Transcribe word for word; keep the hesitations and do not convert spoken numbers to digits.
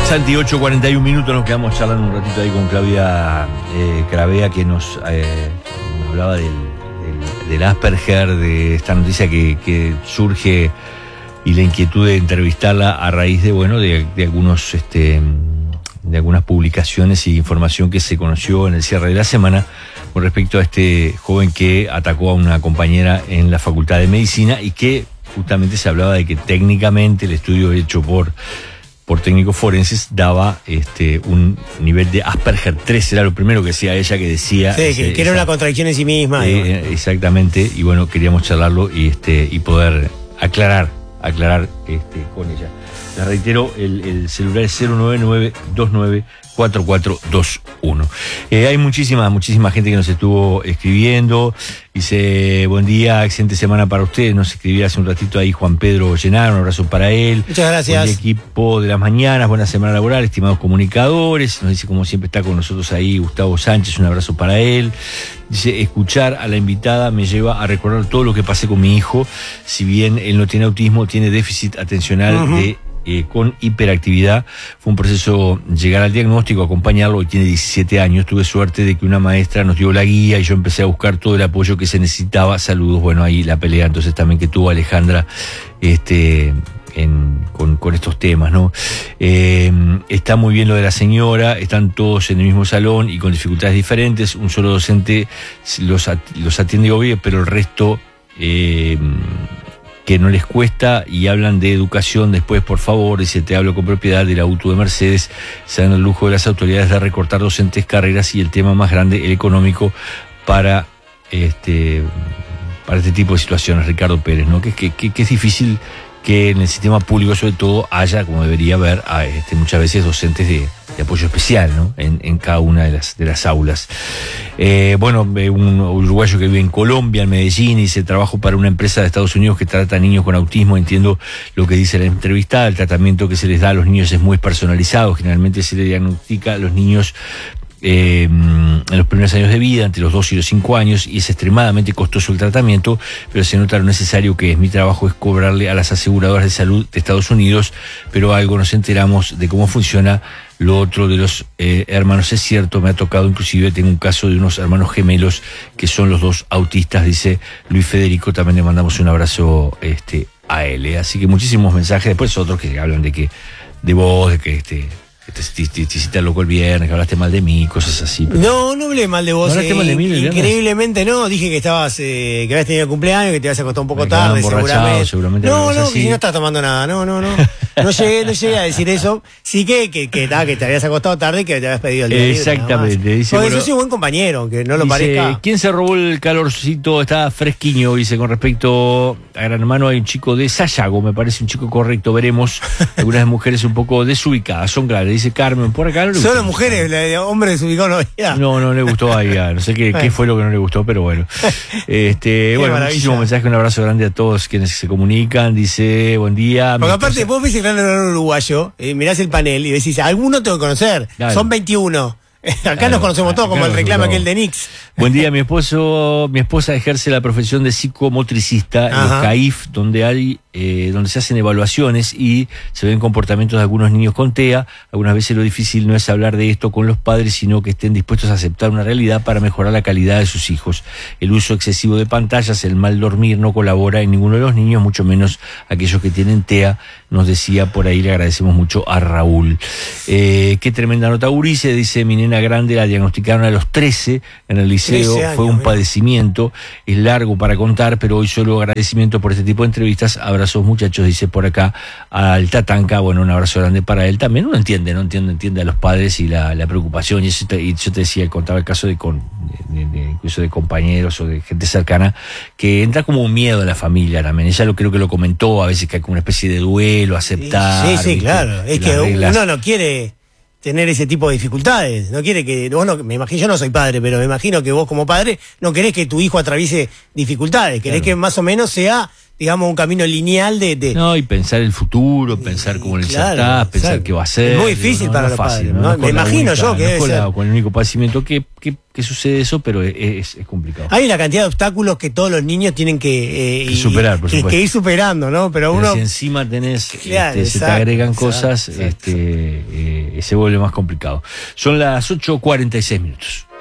Santi, ocho cuarenta y un minutos, nos quedamos charlando un ratito ahí con Claudia eh, Cravea, que nos eh, hablaba del, del, del Asperger, de esta noticia que, que surge y la inquietud de entrevistarla a raíz de, bueno, de, de algunos, este, de algunas publicaciones y información que se conoció en el cierre de la semana con respecto a este joven que atacó a una compañera en la Facultad de Medicina y que justamente se hablaba de que técnicamente el estudio hecho por por técnicos forenses daba este un nivel de Asperger tres, era lo primero que decía ella, que decía... Sí, ese, que, que era esa, una contradicción en sí misma. Eh, bueno. Exactamente, y bueno, queríamos charlarlo y este y poder aclarar, aclarar este con ella. Les reitero, el, el celular es cero nueve nueve dos nueve cuatro cuatro dos uno. Eh, hay muchísima, muchísima gente que nos estuvo escribiendo. Dice, buen día, excelente semana para ustedes. Nos escribía hace un ratito ahí Juan Pedro Llenaro, un abrazo para él. Muchas gracias. El equipo de las mañanas, buena semana laboral, estimados comunicadores. Nos dice, como siempre, está con nosotros ahí Gustavo Sánchez, un abrazo para él. Dice, escuchar a la invitada me lleva a recordar todo lo que pasé con mi hijo. Si bien él no tiene autismo, tiene déficit atencional uh-huh. de Eh, con hiperactividad. Fue un proceso llegar al diagnóstico, acompañarlo. Hoy tiene diecisiete años. Tuve suerte de que una maestra nos dio la guía y yo empecé a buscar todo el apoyo que se necesitaba. Saludos. Bueno, ahí la pelea entonces también que tuvo Alejandra este en, con, con estos temas, ¿no? Eh, está muy bien lo de la señora, están todos en el mismo salón y con dificultades diferentes. Un solo docente los, los atiende obvio, pero el resto eh, que no les cuesta, y hablan de educación después, por favor. Dice, te hablo con propiedad del auto de Mercedes. Se dan el lujo de las autoridades de recortar docentes, carreras y el tema más grande, el económico, para este para este tipo de situaciones. Ricardo Pérez, ¿no? Que, que, que, que es difícil que en el sistema público, sobre todo, haya, como debería haber, a este, muchas veces docentes de, de apoyo especial, ¿no? En, en cada una de las, de las aulas. Eh, bueno, un uruguayo que vive en Colombia, en Medellín, dice, trabajo para una empresa de Estados Unidos que trata a niños con autismo. Entiendo lo que dice la entrevistada. El tratamiento que se les da a los niños es muy personalizado. Generalmente se le diagnostica a los niños Eh, en los primeros años de vida, entre los dos y los cinco años, y es extremadamente costoso el tratamiento, pero se nota lo necesario que es. Mi trabajo es cobrarle a las aseguradoras de salud de Estados Unidos, pero algo nos enteramos de cómo funciona lo otro de los eh, hermanos. Es cierto, me ha tocado, inclusive tengo un caso de unos hermanos gemelos que son los dos autistas, dice Luis Federico. También le mandamos un abrazo este, a él, ¿eh? Así que muchísimos mensajes, después otros que hablan de que de vos, de que este Te, te, te, te hiciste loco el viernes, que hablaste mal de mí, cosas así. Pero... No, no hablé mal de vos. ¿No hablaste eh, mal de mí el viernes? Increíblemente no, dije que estabas, eh, que habías tenido cumpleaños, que te ibas a acostar un poco Me tarde, seguramente. seguramente. No, no, así. que si no estás tomando nada, no, no, no. No llegué, no llegué a decir eso. Sí que, que, que, que, que te habías acostado tarde y que te habías pedido el día libre. Exactamente. Dice, porque bueno, yo soy buen compañero, aunque no lo dice, parezca. ¿quién se robó el calorcito? Está fresquiño, dice, con respecto a Gran Hermano. Hay un chico de Sayago, me parece un chico correcto, veremos. Algunas mujeres un poco desubicadas, son claras. Dice Carmen, por acá. No Solo mujeres, hombres desubicados no había. No, no le gustó a ella, no sé qué, qué fue lo que no le gustó, pero bueno. Este, bueno, muchísimos mensajes, un abrazo grande a todos quienes se comunican. Dice, buen día. Porque aparte, esposa... vos ves el Gran Hermano uruguayo, eh, mirás el panel y decís, alguno tengo que conocer, claro. Son veintiuno. Acá claro, nos conocemos todos, como el reclama aquel de Nix. Buen día, mi esposo, mi esposa ejerce la profesión de psicomotricista en los C A I F, donde hay, eh, donde se hacen evaluaciones y se ven comportamientos de algunos niños con T E A. Algunas veces lo difícil no es hablar de esto con los padres, sino que estén dispuestos a aceptar una realidad para mejorar la calidad de sus hijos. El uso excesivo de pantallas, el mal dormir no colabora en ninguno de los niños, mucho menos aquellos que tienen T E A. Nos decía por ahí, le agradecemos mucho a Raúl. Eh, qué tremenda nota, Urice, dice, mi nena grande la diagnosticaron a los trece en el liceo, años, fue un mira. padecimiento, es largo para contar, pero hoy solo agradecimiento por este tipo de entrevistas. Abrazos, muchachos, dice por acá al Tatanka. Bueno, un abrazo grande para él también. Uno entiende, no entiende, entiende a los padres y la, la preocupación, y, eso te, y yo te decía, contaba el caso de, con, de, de, incluso de compañeros o de gente cercana, que entra como un miedo a la familia también. Ella lo creo que lo comentó, a veces que hay como una especie de duelo, aceptar. Sí, sí, sí, claro, es que reglas. Uno no quiere tener ese tipo de dificultades, no quiere que, vos no, me imagino, yo no soy padre, pero me imagino que vos como padre no querés que tu hijo atraviese dificultades, querés claro. que más o menos sea, digamos, un camino lineal de... de... No, y pensar el futuro, pensar cómo le claro, insertás, pensar exacto. qué va a ser. Es muy difícil digo, no, para no los fácil, padres, ¿no? ¿no? No Me imagino única, yo que no debe con, ser. la, con el único padecimiento que, que, que sucede eso, pero es, es complicado. Hay una cantidad de obstáculos que todos los niños tienen que, eh, que superar, por que, supuesto. que ir superando, ¿no? Pero uno... Pero si encima tenés, claro, este, se te exacto, agregan exacto, cosas, exacto. este... Eh, eh, se vuelve más complicado. Son las ocho cuarenta y seis minutos.